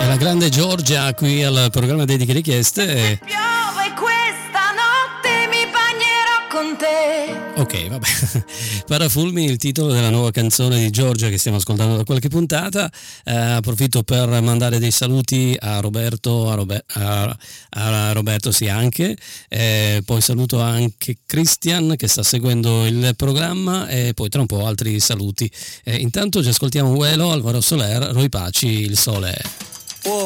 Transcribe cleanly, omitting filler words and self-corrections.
La grande Giorgia qui al programma Dediche Richieste. Piove questa notte, mi bagnerò con te. Ok, vabbè. Parafulmini, il titolo della nuova canzone di Giorgia che stiamo ascoltando da qualche puntata. Approfitto per mandare dei saluti a Roberto, a Roberto sì anche. Poi saluto anche Christian che sta seguendo il programma e poi tra un po' altri saluti. Intanto ci ascoltiamo Uelo, Alvaro Soler, Roy Paci, Il Sole.